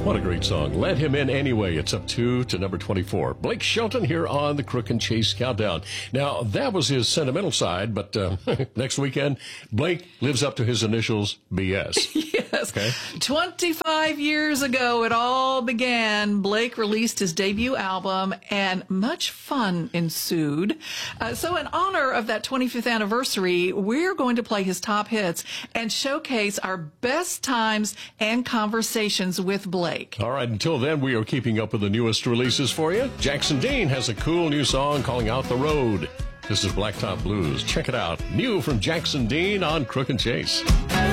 What a great song. Let Him In Anyway. It's up 2 to number 24. Blake Shelton here on the Crook and Chase Countdown. Now, that was his sentimental side, but next weekend, Blake lives up to his initials, BS. Yes. Okay. 25 years ago, it all began. Blake released his debut album, and much fun ensued. So in honor of that 25th anniversary, we're going to play his top hits and showcase our best times and conversations with Blake. All right, until then, we are keeping up with the newest releases for you. Jackson Dean has a cool new song calling out the road. This is Blacktop Blues. Check it out. New from Jackson Dean on Crook and Chase.